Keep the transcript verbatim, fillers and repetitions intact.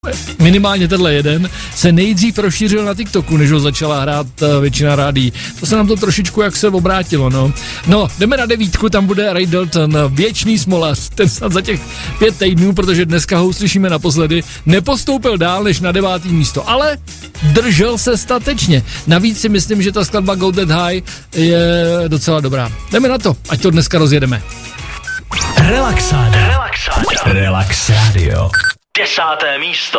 minimálně tenhle jeden, se nejdřív rozšířil na TikToku, než ho začala hrát většina rádií. To se nám to trošičku jak se obrátilo, no. No, jdeme na devítku, tam bude Ray Dalton, Věčný smolař, ten snad za těch pět týdnů, protože dneska ho uslyšíme naposledy, nepostoupil dál než na devátý místo, ale držel se statečně. Navíc si myslím, že ta skladba Go That High je docela dobrá. Jdeme na to, ať to dneska rozjedeme. Relaxáda. Relaxáda. Relax Radio. Desáté místo.